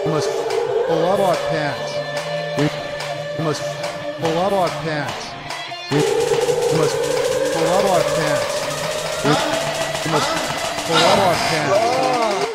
We must pull up our pants. We must pull up our pants. We must pull up our pants. We must pull up our pants.